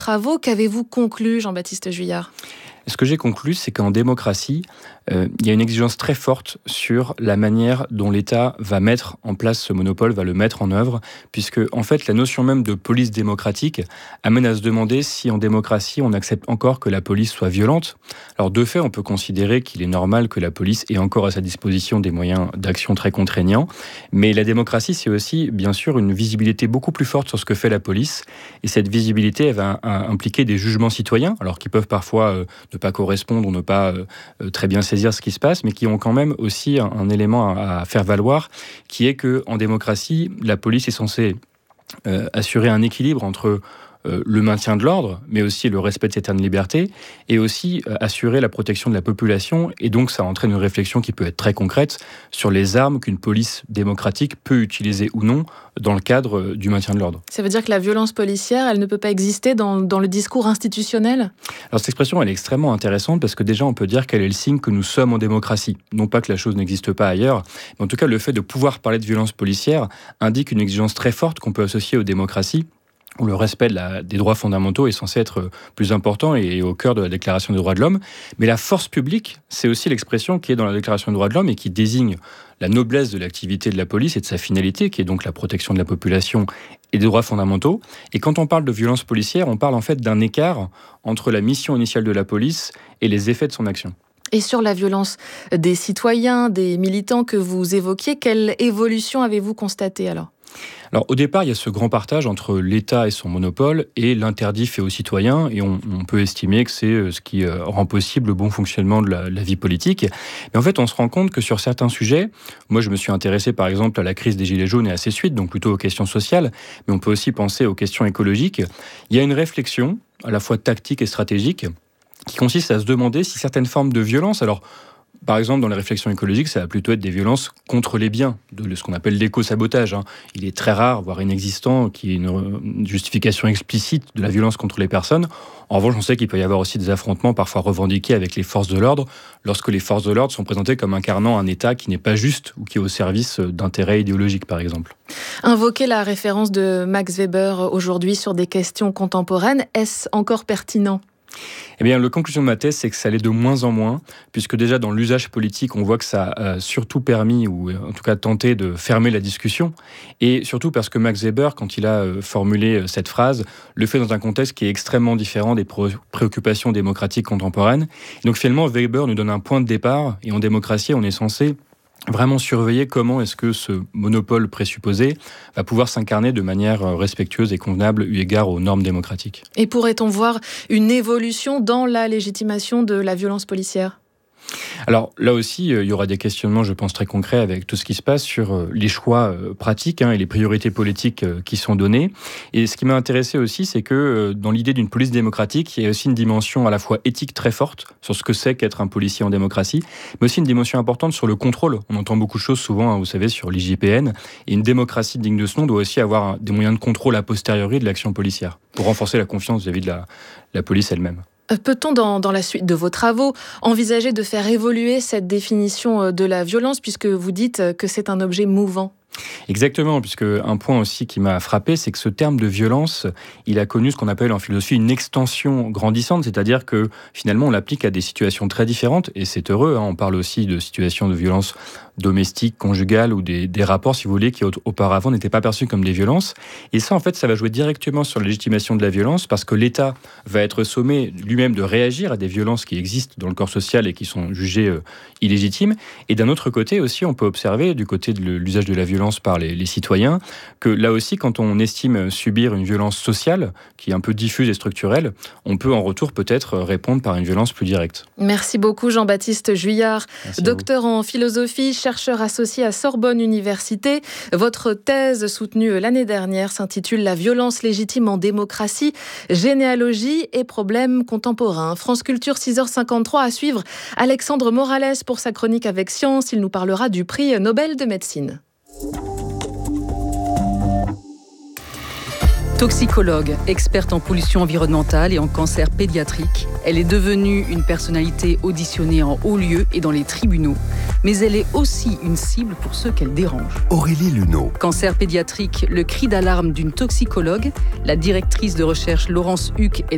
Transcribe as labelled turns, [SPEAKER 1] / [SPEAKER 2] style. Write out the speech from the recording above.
[SPEAKER 1] travaux. Qu'avez-vous conclu, Jean-Baptiste Juillard ?
[SPEAKER 2] Ce que j'ai conclu, c'est qu'en démocratie, il y a une exigence très forte sur la manière dont l'État va mettre en place ce monopole, va le mettre en œuvre, puisque en fait la notion même de police démocratique amène à se demander si en démocratie on accepte encore que la police soit violente. Alors de fait, on peut considérer qu'il est normal que la police ait encore à sa disposition des moyens d'action très contraignants, mais la démocratie, c'est aussi bien sûr une visibilité beaucoup plus forte sur ce que fait la police, et cette visibilité, elle va impliquer des jugements citoyens, alors qui peuvent parfois ne pas correspondre ou ne pas très bien saisir ce qui se passe, mais qui ont quand même aussi un élément à faire valoir, qui est qu'en démocratie, la police est censée assurer un équilibre entre le maintien de l'ordre, mais aussi le respect de certaines libertés, et aussi assurer la protection de la population. Et donc, ça entraîne une réflexion qui peut être très concrète sur les armes qu'une police démocratique peut utiliser ou non dans le cadre du maintien de l'ordre.
[SPEAKER 1] Ça veut dire que la violence policière, elle ne peut pas exister dans le discours institutionnel ?
[SPEAKER 2] Alors, cette expression, elle est extrêmement intéressante parce que déjà, on peut dire qu'elle est le signe que nous sommes en démocratie. Non pas que la chose n'existe pas ailleurs, mais en tout cas, le fait de pouvoir parler de violence policière indique une exigence très forte qu'on peut associer aux démocraties, où le respect des droits fondamentaux est censé être plus important et au cœur de la Déclaration des droits de l'homme. Mais la force publique, c'est aussi l'expression qui est dans la Déclaration des droits de l'homme et qui désigne la noblesse de l'activité de la police et de sa finalité, qui est donc la protection de la population et des droits fondamentaux. Et quand on parle de violence policière, on parle en fait d'un écart entre la mission initiale de la police et les effets de son action.
[SPEAKER 1] Et sur la violence des citoyens, des militants que vous évoquiez, quelle évolution avez-vous constatée alors ?
[SPEAKER 2] Alors au départ, il y a ce grand partage entre l'État et son monopole et l'interdit fait aux citoyens, et on peut estimer que c'est ce qui rend possible le bon fonctionnement de la vie politique. Mais en fait, on se rend compte que sur certains sujets, moi je me suis intéressé par exemple à la crise des Gilets jaunes et à ses suites, donc plutôt aux questions sociales, mais on peut aussi penser aux questions écologiques. Il y a une réflexion, à la fois tactique et stratégique, qui consiste à se demander si certaines formes de violence, alors par exemple, dans les réflexions écologiques, ça va plutôt être des violences contre les biens, de ce qu'on appelle l'éco-sabotage. Il est très rare, voire inexistant, qu'il y ait une justification explicite de la violence contre les personnes. En revanche, on sait qu'il peut y avoir aussi des affrontements parfois revendiqués avec les forces de l'ordre, lorsque les forces de l'ordre sont présentées comme incarnant un État qui n'est pas juste ou qui est au service d'intérêts idéologiques, par exemple.
[SPEAKER 1] Invoquer la référence de Max Weber aujourd'hui sur des questions contemporaines, est-ce encore pertinent ?
[SPEAKER 2] Eh bien, la conclusion de ma thèse, c'est que ça l'est de moins en moins, puisque déjà dans l'usage politique, on voit que ça a surtout permis, ou en tout cas tenté de fermer la discussion, et surtout parce que Max Weber, quand il a formulé cette phrase, le fait dans un contexte qui est extrêmement différent des préoccupations démocratiques contemporaines. Et donc finalement, Weber nous donne un point de départ, et en démocratie, on est censé vraiment surveiller comment est-ce que ce monopole présupposé va pouvoir s'incarner de manière respectueuse et convenable eu égard aux normes démocratiques.
[SPEAKER 1] Et pourrait-on voir une évolution dans la légitimation de la violence policière ?
[SPEAKER 2] Alors là aussi, il y aura des questionnements, je pense, très concrets avec tout ce qui se passe sur les choix pratiques et les priorités politiques qui sont données. Et ce qui m'a intéressé aussi, c'est que dans l'idée d'une police démocratique, il y a aussi une dimension à la fois éthique très forte sur ce que c'est qu'être un policier en démocratie, mais aussi une dimension importante sur le contrôle. On entend beaucoup de choses souvent, vous savez, sur l'IGPN. Et une démocratie digne de ce nom doit aussi avoir des moyens de contrôle a posteriori de l'action policière pour renforcer la confiance vis-à-vis de la police elle-même.
[SPEAKER 1] Peut-on, dans la suite de vos travaux, envisager de faire évoluer cette définition de la violence, puisque vous dites que c'est un objet mouvant ?
[SPEAKER 2] Exactement, puisque un point aussi qui m'a frappé, c'est que ce terme de violence, il a connu ce qu'on appelle en philosophie une extension grandissante, c'est-à-dire que finalement on l'applique à des situations très différentes, et c'est heureux, on parle aussi de situations de violence domestique, conjugale, ou des rapports, si vous voulez, qui auparavant n'étaient pas perçus comme des violences. Et ça, en fait, ça va jouer directement sur la légitimation de la violence, parce que l'État va être sommé lui-même de réagir à des violences qui existent dans le corps social et qui sont jugées illégitimes. Et d'un autre côté aussi, on peut observer, du côté de l'usage de la violence par les citoyens, que là aussi, quand on estime subir une violence sociale, qui est un peu diffuse et structurelle, on peut en retour peut-être répondre par une violence plus directe.
[SPEAKER 1] Merci beaucoup Jean-Baptiste Juillard, docteur en philosophie, chercheur associé à Sorbonne Université. Votre thèse soutenue l'année dernière s'intitule « La violence légitime en démocratie, généalogie et problèmes contemporains ». France Culture, 6h53, à suivre Alexandre Morales pour sa chronique avec Science. Il nous parlera du prix Nobel de médecine.
[SPEAKER 3] Toxicologue, experte en pollution environnementale et en cancer pédiatrique, elle est devenue une personnalité auditionnée en haut lieu et dans les tribunaux. Mais elle est aussi une cible pour ceux qu'elle dérange.
[SPEAKER 4] Aurélie Luneau.
[SPEAKER 3] Cancer pédiatrique, le cri d'alarme d'une toxicologue. La directrice de recherche Laurence Huck est